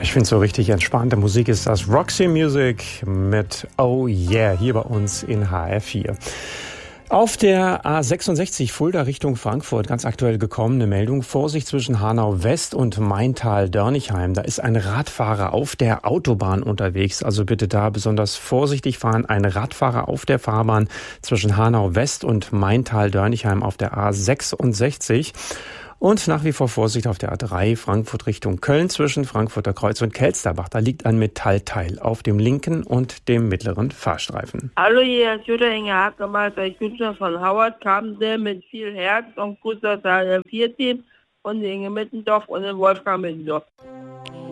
Ich finde so richtig entspannte Musik ist das Roxy Music mit Oh Yeah hier bei uns in HR4. Auf der A66 Fulda Richtung Frankfurt ganz aktuell gekommene Meldung. Vorsicht zwischen Hanau West und Maintal-Dörnigheim. Da ist ein Radfahrer auf der Autobahn unterwegs. Also bitte da besonders vorsichtig fahren. Ein Radfahrer auf der Fahrbahn zwischen Hanau West und Maintal-Dörnigheim auf der A66. Und nach wie vor Vorsicht auf der A3 Frankfurt Richtung Köln zwischen Frankfurter Kreuz und Kelsterbach. Da liegt ein Metallteil auf dem linken und dem mittleren Fahrstreifen. Hallo, hier ist Jutta Inge Hackemeister, ich bin schon von Howard, kam der mit viel Herz und Grüße aus der 4-Team und Inge Mittendorf und den Wolfgang Mittendorf.